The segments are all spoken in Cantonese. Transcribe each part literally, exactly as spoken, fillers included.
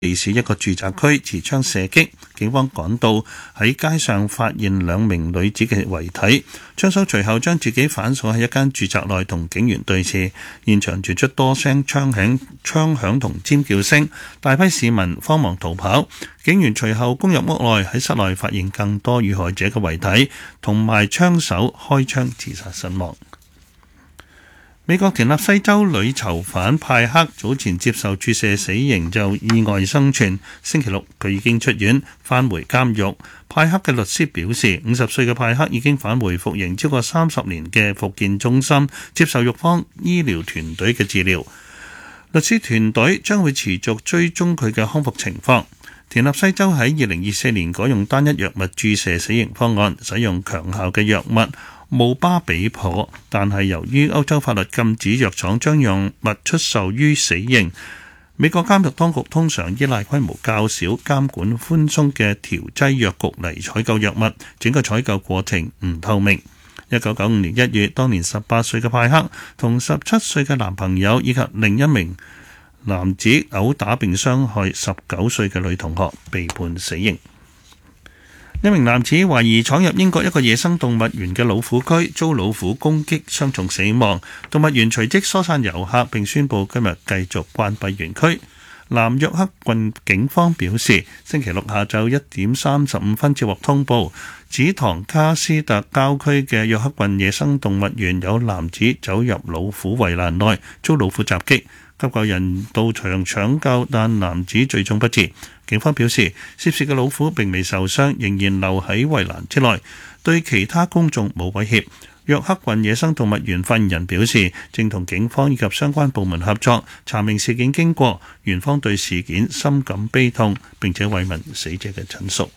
地市一個住宅區持槍射擊，警方趕到喺街上發現兩名女子嘅遺體，槍手隨後將自己反鎖喺一間住宅內同警員對峙，現場傳出多聲槍響、槍響同尖叫聲，大批市民慌忙逃跑，警員隨後攻入屋內，喺室內發現更多遇害者嘅遺體，同埋槍手開槍自殺身亡。美國田納西州女囚犯派克早前接受注射死刑就意外生存，星期六佢已經出院返回監獄。派克嘅律師表示，五十歲嘅派克已經返回服刑超過三十年嘅復健中心，接受獄方醫療團隊嘅治療。律師團隊將會持續追蹤佢嘅康復情況。田納西州喺二零二四年改用單一藥物注射死刑方案，使用強效嘅藥物姆巴比妥，但係由於歐洲法律禁止藥廠將藥物出售於死刑，美國監獄當局通常依賴規模較小、監管寬鬆嘅調劑藥局嚟採購藥物，整個採購過程唔透明。一九九五年一月，當年十八歲嘅派克同十七歲嘅男朋友以及另一名男子毆打並傷害十九歲嘅女同學，被判死刑。一名男子懷疑闖入英國一個野生動物園嘅老虎區，遭老虎攻擊，傷重死亡。動物園隨即疏散遊客，並宣布今日繼續關閉園區。南約克郡警方表示，星期六下晝一點三十五分接獲通報，指唐卡斯特郊區嘅約克郡野生動物園有男子走入老虎圍欄內，遭老虎襲擊。急救人到場搶救，但男子最終不治。警方表示，涉事嘅老虎並未受傷，仍然留喺圍欄之內，對其他公眾冇威脅。約克郡野生動物園發言人表示，正同警方以及相關部門合作，查明事件經過。園方對事件深感悲痛，並且慰問死者嘅親屬。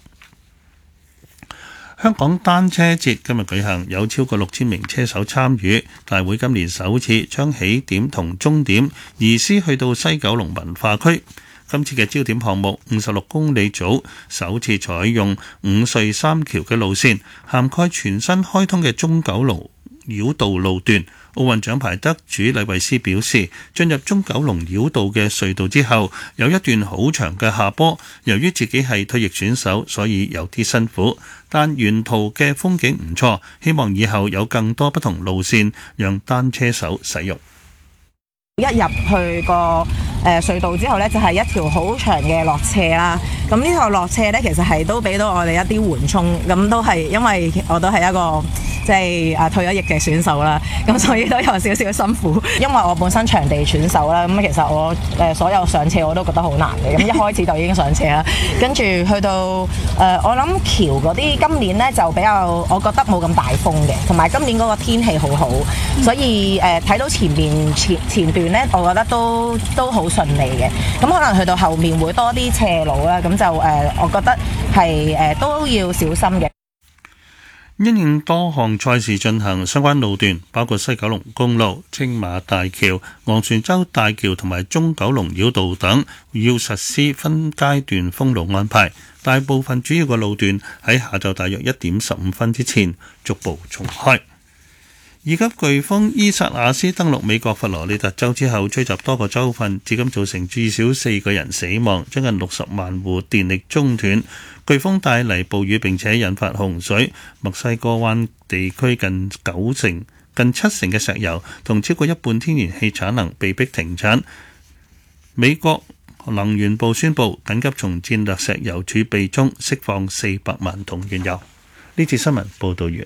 香港單車節今日舉行，有超過六千名車手參與。大會今年首次將起點同終點移師去到西九龍文化區。今次嘅焦點項目五十六公里組首次採用五隧三橋嘅路線，涵蓋全新開通嘅中九龍繞道路段。奧運獎牌得主李慧詩表示，進入中九龍繞道嘅隧道之後，有一段好長嘅下坡，由於自己係退役選手，所以有啲辛苦，但沿途嘅風景唔錯，希望以後有更多不同路線讓單車手使用。 一入去個誒、呃、隧道之後呢，就係、是、一條好長嘅落斜啦。咁呢條落斜呢，其實係都俾到我哋一啲緩衝，咁都係因為我都係一個即係啊退咗役嘅選手啦，咁所以都有少少辛苦。因為我本身場地選手啦，咁其實我誒、呃、所有上斜我都覺得好難嘅。咁一開始就已經上斜啦，跟住去到誒、呃、我諗橋嗰啲今年呢就比較，我覺得冇咁大風嘅，同埋今年嗰個天氣好好，所以誒睇、呃、到前面前前段呢，我覺得都都好順利嘅。咁可能去到後面會多啲斜路啦，咁就誒、呃、我覺得係誒、呃、都要小心嘅。 因應多項賽事進行，相關路段包括西九龍公路、青馬大橋、昂船洲大橋同埋中九龍繞道等，要實施分階段封路安排。大部分主要嘅路段喺下晝大約一點十五分之前逐步重開。二級颶風伊薩亞斯登陸美國佛羅里達州之後，吹襲多個州份，至今造成至少四個人死亡，將近六十萬戶電力中斷。颶風帶嚟暴雨並且引發洪水，墨西哥灣地區近九成、近七成嘅石油同超過一半天然氣產能被迫停產。美國能源部宣布緊急從戰略石油儲備中釋放四百萬桶原油。呢次新聞報道完。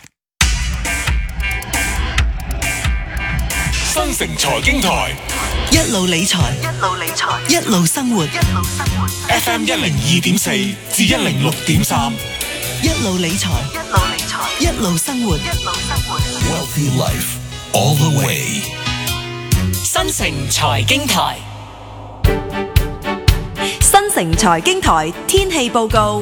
新城財經台一路理財，一路理財，一路生活，一路生活。 F M 一零二點四至一零六點三， 一路理財，一路理財，一路生活，一路生活。 Wealthy Life all the way。 新城財經台， 新城財經台天氣報告。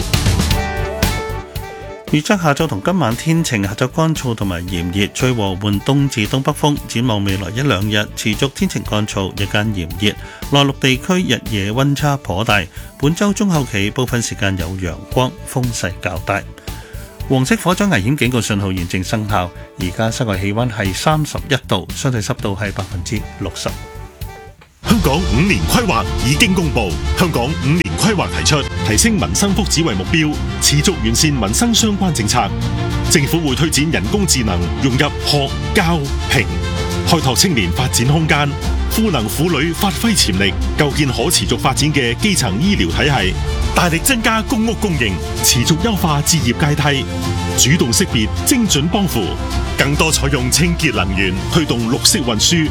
預測下晝同今晚天晴，下晝乾燥同埋炎熱，吹和緩東至東北風。展望未來一兩日持續天晴乾燥，日間炎熱，內陸地區日夜溫差頗大。本週中後期部分時間有陽光，風勢較大。黃色火災危險警告信號現正生效。而家室外氣溫係三十一度，相對濕度係百分之六十。 香港五年規劃已經公布，香港五年規劃提出提升民生福祉為目標，持續完善民生相關政策。政府會推展人工智能融入學、教、評，開拓青年發展空間，賦能婦女發揮潛力，構建可持續發展嘅基層醫療體系，大力增加公屋供應，持續優化置業階梯，主動識別精準幫扶，更多採用清潔能源，推動綠色運輸。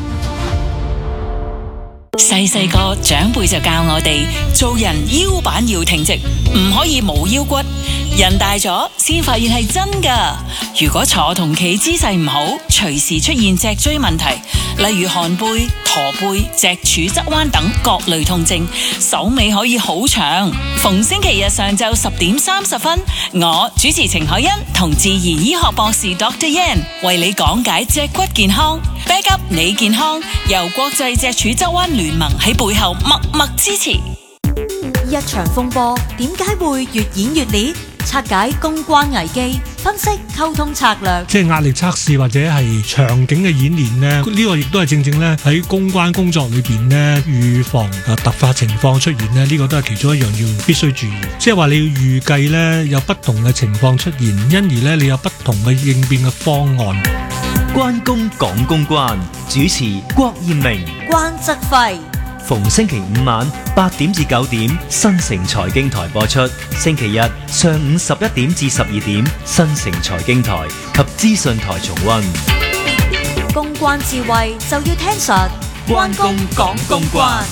細細個長輩就教我哋做人腰板要挺直，唔可以冇腰骨。人大咗先發現係真噶。如果坐同企姿勢唔好，隨時出現脊椎問題，例如寒背、駝背、脊柱側彎等各類痛症，手尾可以好長。逢星期日上晝十點三十分，我主持程海欣同自然醫學博士 Doctor Yan 為你講解脊骨健康。Back up 你健康，由國際脊柱側彎聯盟喺背後默默支持。 一場風波點解會越演越烈？拆解公關危機，分析溝通策略。 即係壓力測試或者係場景嘅演練呢，呢、呢個亦都係正正咧喺公關工作裏邊呢，預防啊突發情況出現呢，呢、呢個都係其中一樣要必須注意。即係話你要預計呢有不同嘅情況出現，因而呢你有不同嘅應變嘅方案。 關公講公關，主持郭艷明、 關則輝。 逢星期五晚八點至九點，新城財經台播出；星期日上午十一點至十二點，新城財經台及資訊台重溫。 公關智慧就要聽實，關公講公關。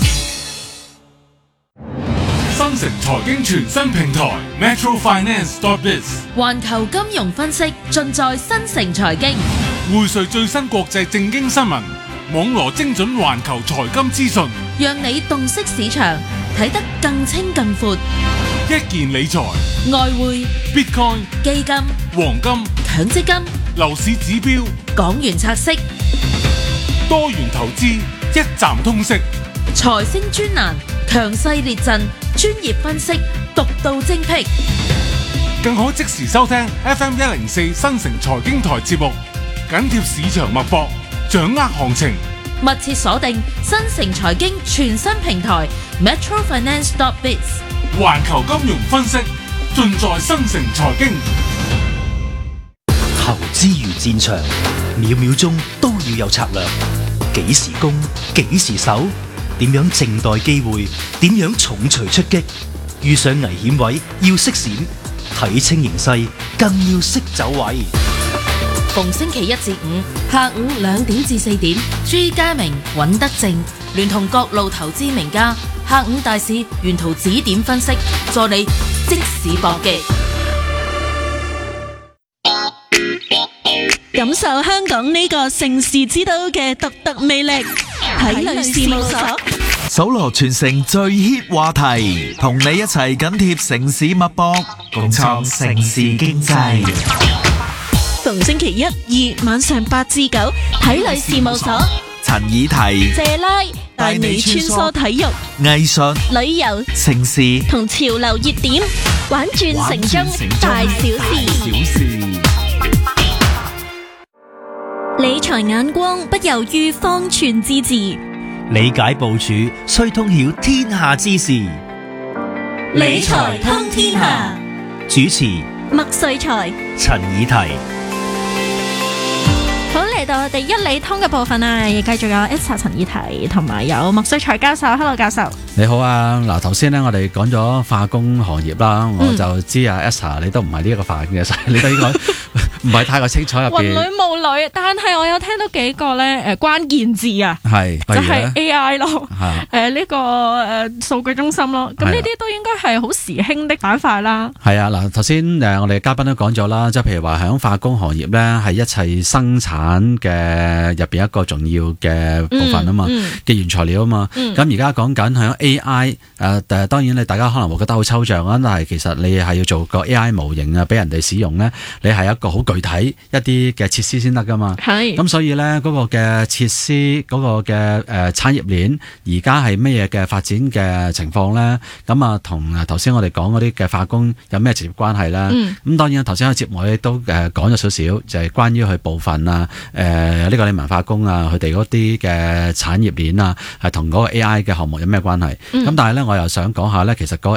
新城財經全新平台 Metro Finance dot biz， 環球金融分析盡在新城財經， 匯萃最新國際正經新聞，網羅精準環球財金資訊， 讓你洞悉市場，睇得更清更闊。 一件理財、 外匯、 Bitcoin、 基金、 黃金、 強積金、 樓市指標、 港元拆息、 多元投資，一站通識。 財星專欄，強勢列陣，專業分析，獨到精闢。 更可即時收聽 F M 一零四新城財經台節目，緊貼市場脈搏，掌握行情， 密切鎖定新城財經全新平台 Metro Finance dot biz， 環球金融分析盡在新城財經。 投資如戰場，秒秒鐘都要有策略，幾時攻，幾時守，點樣靜待機會，點樣重錘出擊，遇上危險位要識閃，睇清形勢更要識走位。 逢星期一至五下午兩點至四點，朱家明、尹德正聯同各路投資名家，下午大市沿途指點分析，助你即時搏擊， 感受香港呢個盛事之都嘅獨特魅力。體類事務所搜羅全城最 hit 話題，同你一齊緊貼城市脈搏，共創城市經濟。 逢星期一、二晚上八至九，體類事務所陳以提、 謝拉帶你穿梭體育、 藝術、 旅遊、 城市同潮流熱點，玩轉城中大小事。理財眼光不遊於方寸之志， 理解部署須通曉天下之事。 理財通天下， 主持麥瑞才、 陳以提。 好，嚟到我哋一理通嘅部分啊，亦繼續有 Esther 陳以提同埋有麥瑞才教授。Hello 教授， 你好啊！嗱，頭先咧我哋講咗化工行業啦，我就知啊 Esther 你都唔係呢一個範嘅，你都應該唔係太過清楚入邊。 雲裏霧裏，但係我有聽到幾個咧誒關鍵字啊， 係就係 A I 咯， 係誒呢個誒數據中心咯，咁呢啲都應該係好時興的板塊啦。 係啊，嗱頭先誒我哋嘉賓都講咗啦，即係譬如話喺化工行業咧係一切生產嘅入邊一個重要嘅部分啊嘛，嘅、嗯嗯、原材料啊嘛，咁而家講緊喺 A I 誒、呃、誒，當然你大家可能會覺得好抽象啊，但係其實你係要做個 A I 模型啊，俾人哋使用咧，你係一個好具體一啲嘅設施先得噶嘛。 係。 咁所以咧嗰、嗰個嘅設施嗰、嗰個嘅誒、呃、產業鏈而家係咩嘢嘅發展嘅情況咧？咁啊同頭先我哋講嗰啲嘅化工有咩直接關係咧？咁、嗯、當然頭先喺節目我哋都誒講咗少少，就係、是、關於佢部分啊誒呢個理文化工啊佢哋嗰啲嘅產業鏈啊係同嗰個 A I 嘅項目有咩關係？咁、嗯、但係咧我又想講下咧，其實嗰個